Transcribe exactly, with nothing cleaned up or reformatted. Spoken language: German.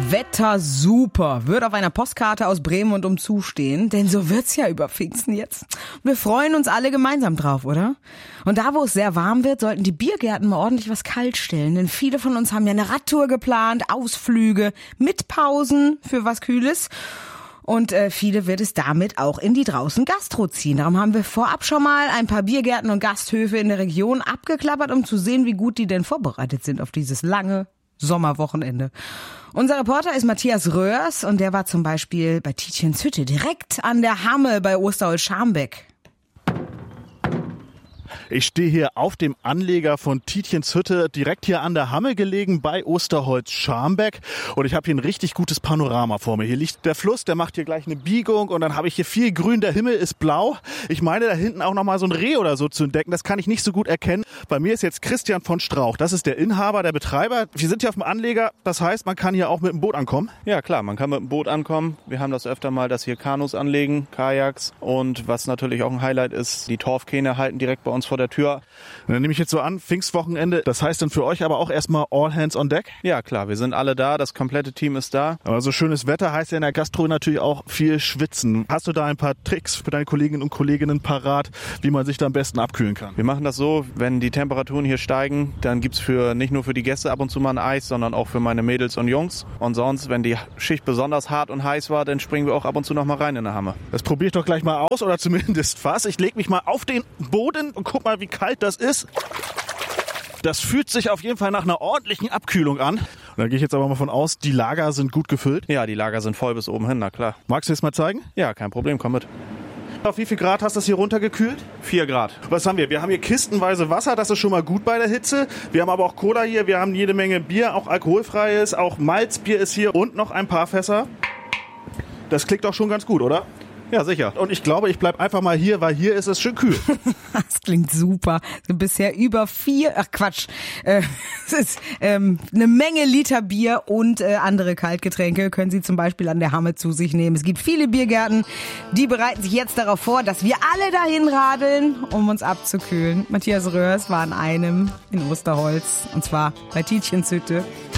Wetter super, wird auf einer Postkarte aus Bremen und umzu stehen, denn so wird's ja über Pfingsten jetzt. Wir freuen uns alle gemeinsam drauf, oder? Und da, wo es sehr warm wird, sollten die Biergärten mal ordentlich was kalt stellen, denn viele von uns haben ja eine Radtour geplant, Ausflüge mit Pausen für was Kühles. Und äh, viele wird es damit auch in die draußen Gastro ziehen. Darum haben wir vorab schon mal ein paar Biergärten und Gasthöfe in der Region abgeklappert, um zu sehen, wie gut die denn vorbereitet sind auf dieses lange Sommerwochenende. Unser Reporter ist Matthias Röhrs und der war zum Beispiel bei Tietjens Hütte, direkt an der Hamme bei Osterholz-Scharmbeck. Ich stehe hier auf dem Anleger von Tietjens Hütte, direkt hier an der Hamme gelegen bei Osterholz-Scharmbeck. Und ich habe hier ein richtig gutes Panorama vor mir. Hier liegt der Fluss, der macht hier gleich eine Biegung und dann habe ich hier viel Grün, der Himmel ist blau. Ich meine, da hinten auch noch mal so ein Reh oder so zu entdecken, das kann ich nicht so gut erkennen. Bei mir ist jetzt Christian von Strauch, das ist der Inhaber, der Betreiber. Wir sind hier auf dem Anleger, das heißt, man kann hier auch mit dem Boot ankommen? Ja klar, man kann mit dem Boot ankommen. Wir haben das öfter mal, dass hier Kanus anlegen, Kajaks und was natürlich auch ein Highlight ist, die Torfkähne halten direkt bei uns vor der Tür. Und dann nehme ich jetzt so an, Pfingstwochenende, das heißt dann für euch aber auch erstmal all hands on deck? Ja klar, wir sind alle da, das komplette Team ist da. Aber so schönes Wetter heißt ja in der Gastro natürlich auch viel schwitzen. Hast du da ein paar Tricks für deine Kolleginnen und Kollegen parat, wie man sich da am besten abkühlen kann? Wir machen das so, wenn die Temperaturen hier steigen, dann gibt's für nicht nur für die Gäste ab und zu mal ein Eis, sondern auch für meine Mädels und Jungs. Und sonst, wenn die Schicht besonders hart und heiß war, dann springen wir auch ab und zu noch mal rein in der Hamme. Das probiere ich doch gleich mal aus oder zumindest fast. Ich lege mich mal auf den Boden und guck mal, wie kalt das ist. Das fühlt sich auf jeden Fall nach einer ordentlichen Abkühlung an. Und da gehe ich jetzt aber mal von aus, die Lager sind gut gefüllt. Ja, die Lager sind voll bis oben hin, na klar. Magst du jetzt mal zeigen? Ja, kein Problem, komm mit. Auf wie viel Grad hast du das hier runtergekühlt? Vier Grad. Was haben wir? Wir haben hier kistenweise Wasser, das ist schon mal gut bei der Hitze. Wir haben aber auch Cola hier, wir haben jede Menge Bier, auch alkoholfreies, auch Malzbier ist hier und noch ein paar Fässer. Das klingt doch schon ganz gut, oder? Ja, sicher. Und ich glaube, ich bleib einfach mal hier, weil hier ist es schön kühl. Das klingt super. So bisher über vier, ach Quatsch, äh, es ist ähm, eine Menge Liter Bier und äh, andere Kaltgetränke können Sie zum Beispiel an der Hamme zu sich nehmen. Es gibt viele Biergärten, die bereiten sich jetzt darauf vor, dass wir alle dahin radeln, um uns abzukühlen. Matthias Röhrs war an einem in Osterholz und zwar bei Tietjens Hütte.